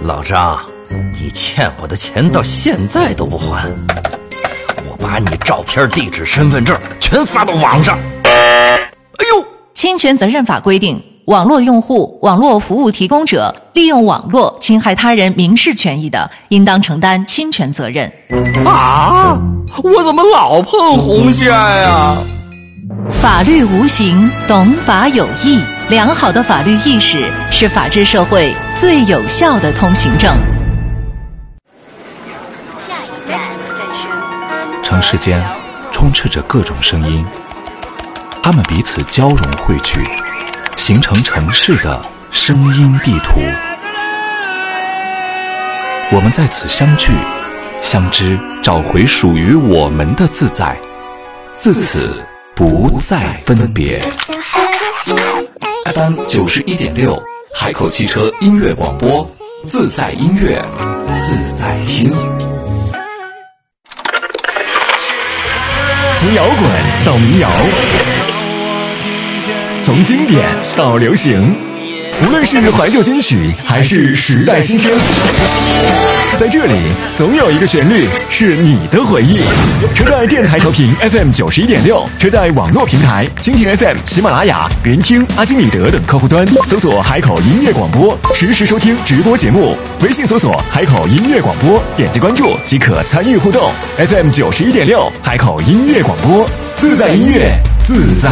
老张，你欠我的钱到现在都不还，我把你照片、地址、身份证全发到网上。哎呦！ 侵权责任法规定，网络用户、网络服务提供者利用网络侵害他人民事权益的，应当承担侵权责任。 啊！我怎么老碰红线呀？ 法律无形，懂法有益。良好的法律意识是法治社会最有效的通行证。 城市间充斥着各种声音，它们彼此交融汇聚，形成城市的声音地图。我们在此相聚、相知，找回属于我们的自在，自此不再分别。FM 91.6，海口汽车音乐广播，自在音乐，自在听。 从摇滚到民谣，从经典到流行，无论是怀旧金曲还是时代新声，在这里总有一个旋律是你的回忆。车载电台调频 FM 91.6，车载网络平台蜻蜓 FM、喜马拉雅、云听、阿基米德等客户端搜索海口音乐广播，实时收听直播节目。微信搜索海口音乐广播，点击关注即可参与互动。FM 91.6，海口音乐广播，自在音乐，自在